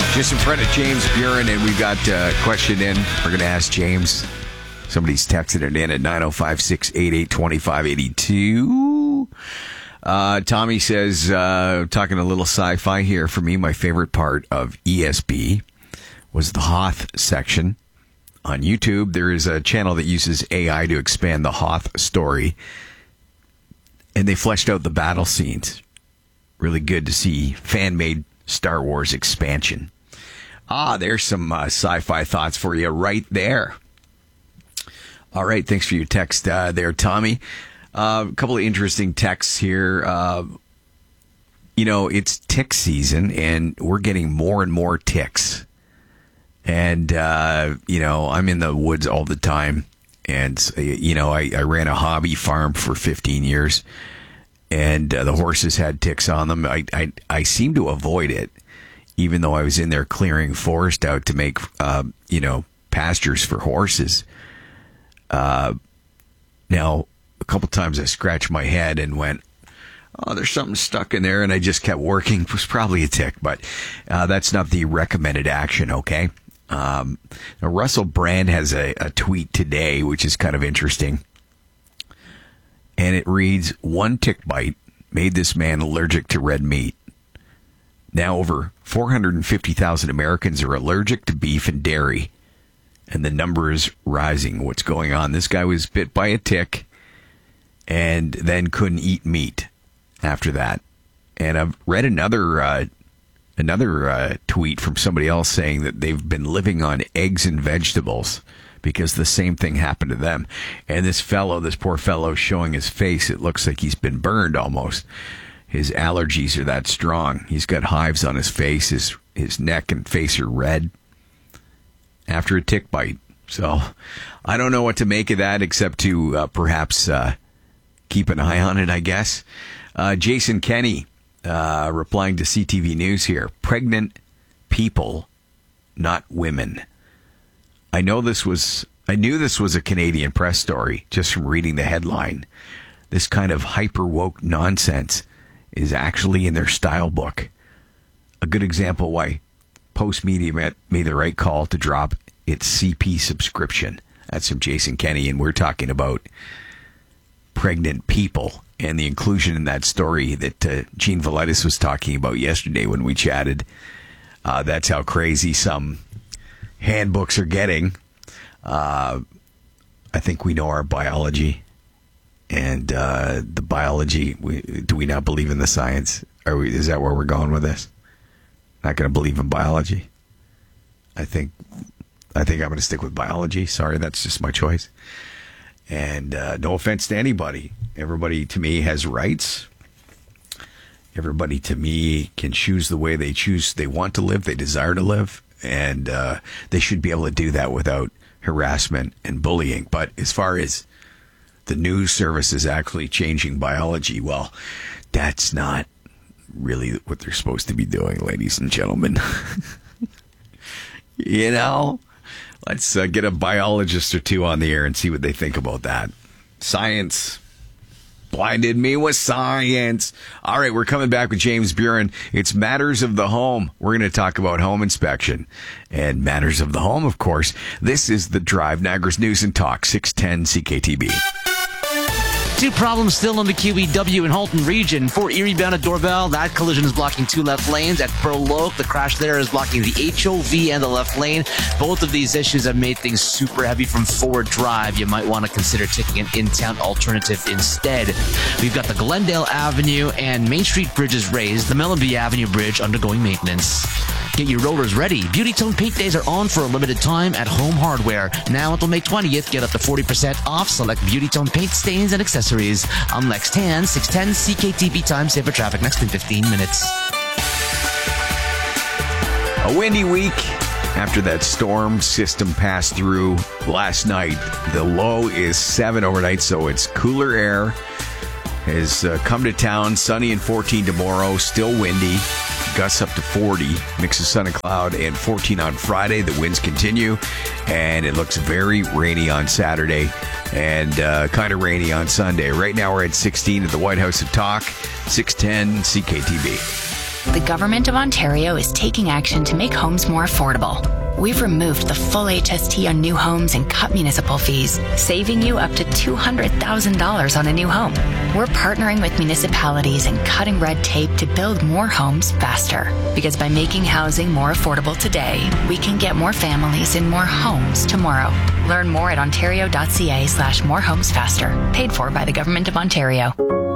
Just in front of James Buren, and we've got a question in. We're going to ask James. Somebody's texted it in at 905-688-2582. Tommy says, talking a little sci-fi here. For me, my favorite part of ESB was the Hoth section. On YouTube, there is a channel that uses AI to expand the Hoth story, and they fleshed out the battle scenes. Really good to see fan-made Star Wars expansion. There's some sci-fi thoughts for you right there. All right, thanks for your text there, Tommy. A couple of interesting texts here. It's tick season, and we're getting more and more ticks. And, I'm in the woods all the time. And, I ran a hobby farm for 15 years. And the horses had ticks on them. I seem to avoid it, even though I was in there clearing forest out to make, pastures for horses. Now, a couple times I scratched my head and went, there's something stuck in there, and I just kept working. It was probably a tick, but that's not the recommended action, okay? Now Russell Brand has a tweet today, which is kind of interesting. And it reads, one tick bite made this man allergic to red meat. Now over 450,000 Americans are allergic to beef and dairy. And the number is rising. What's going on? This guy was bit by a tick and then couldn't eat meat after that. And I've read another tweet from somebody else saying that they've been living on eggs and vegetables because the same thing happened to them. And this poor fellow showing his face, it looks like he's been burned almost. His allergies are that strong. He's got hives on his face. His neck and face are red after a tick bite. So I don't know what to make of that except to perhaps keep an eye on it, I guess. Jason Kenney replying to CTV News here. Pregnant people, not women. I knew this was a Canadian press story just from reading the headline. This kind of hyper-woke nonsense is actually in their style book. A good example why Postmedia made the right call to drop its CP subscription. That's from Jason Kenney, and we're talking about pregnant people and the inclusion in that story that Gene Velitis was talking about yesterday when we chatted. That's how crazy some handbooks are getting. I think we know our biology, and the biology. Do we not believe in the science? Is that where we're going with this? Not going to believe in biology. I think I'm going to stick with biology. Sorry, that's just my choice. And no offense to anybody. Everybody to me has rights. Everybody to me can choose the way they want to live, they desire to live. And they should be able to do that without harassment and bullying. But as far as the news services actually changing biology, well, that's not really what they're supposed to be doing, ladies and gentlemen. Let's get a biologist or two on the air and see what they think about that. Science blinded me with science. All right, we're coming back with James Buren. It's Matters of the Home. We're going to talk about home inspection and Matters of the Home, of course. This is The Drive, Niagara's News and Talk, 610 CKTB. Two problems still on the QEW in Halton region. For Erie bound at Dorval, that collision is blocking two left lanes. At Pearl Oak, the crash there is blocking the HOV and the left lane. Both of these issues have made things super heavy from Ford Drive. You might want to consider taking an in-town alternative instead. We've got the Glendale Avenue and Main Street bridges raised. The Mellenby Avenue Bridge undergoing maintenance. Get your rollers ready. Beauty Tone Paint Days are on for a limited time at Home Hardware. Now until May 20th, get up to 40% off select Beauty Tone paint stains and accessories. I'm Lex Tan, 610 CKTB time. Safer traffic next in 15 minutes. A windy week after that storm system passed through last night. The low is 7 overnight, so it's cooler air has come to town. Sunny and 14 tomorrow, still windy. Gusts up to 40, mix of sun and cloud, and 14 on Friday. The winds continue, and it looks very rainy on Saturday and kind of rainy on Sunday. Right now we're at 16 at the White House of Talk, 610 CKTB. The Government of Ontario is taking action to make homes more affordable. We've removed the full HST on new homes and cut municipal fees, saving you up to $200,000 on a new home. We're partnering with municipalities and cutting red tape to build more homes faster. Because by making housing more affordable today, we can get more families in more homes tomorrow. Learn more at ontario.ca/morehomesfaster. Paid for by the Government of Ontario.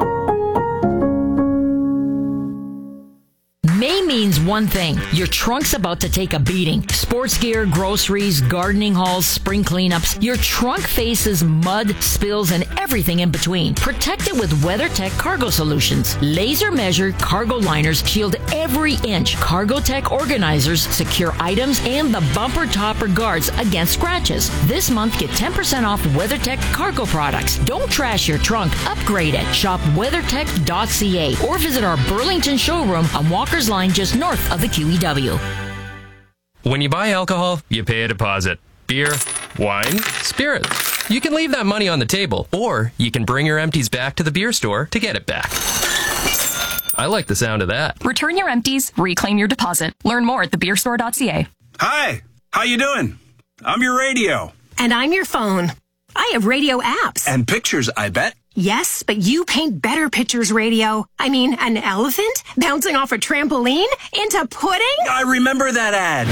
May means one thing. Your trunk's about to take a beating. Sports gear, groceries, gardening hauls, spring cleanups. Your trunk faces mud, spills, and everything in between. Protect it with WeatherTech Cargo Solutions. Laser measured cargo liners shield every inch. CargoTech organizers secure items and the bumper topper guards against scratches. This month, get 10% off WeatherTech cargo products. Don't trash your trunk. Upgrade it. Shop weathertech.ca or visit our Burlington showroom on Walker's Line just north of the QEW. When you buy alcohol, you pay a deposit. Beer, wine, spirits. You can leave that money on the table, or you can bring your empties back to the beer store to get it back. I like the sound of that. Return your empties, reclaim your deposit. Learn more at thebeerstore.ca. Hi, how you doing? I'm your radio. And I'm your phone. I have radio apps. And pictures, I bet. Yes, but you paint better pictures, radio. I mean, an elephant bouncing off a trampoline into pudding? I remember that ad.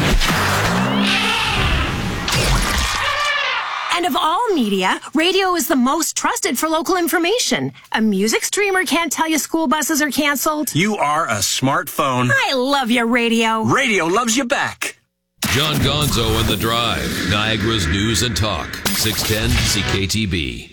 And of all media, radio is the most trusted for local information. A music streamer can't tell you school buses are canceled. You are a smartphone. I love you, radio. Radio loves you back. John Gonzo and The Drive, Niagara's News and Talk, 610 CKTB.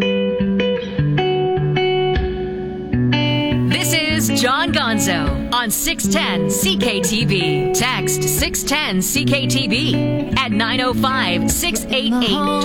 This is John Gonzo on 610 CKTB. Text 610 CKTB at 905-688